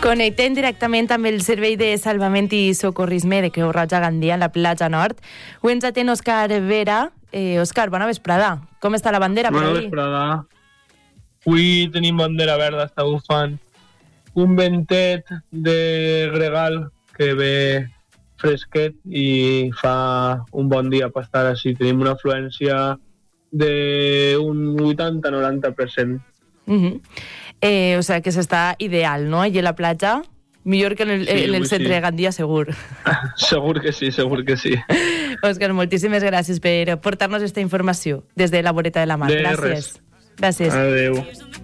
Connectem directament amb el Servei de Salvament i Socorrisme de Creu Roja Gandia, a la platja nord. Avui ens atén Òscar Vera. Òscar, bona vesprada. Com està la bandera per ahir? Bona vesprada. Avui tenim bandera verda, està bufant un ventet de gregal que ve fresquet i fa un bon dia per estar així. Tenim una afluència d'un 80-90%. O sigui que s'està ideal, no? I a la platja, millor que en el centre de Gandia, segur. Segur que sí, segur que sí. Òscar, moltíssimes gràcies per portar-nos aquesta informació des de la voreta de la mar. Gràcies. Adéu.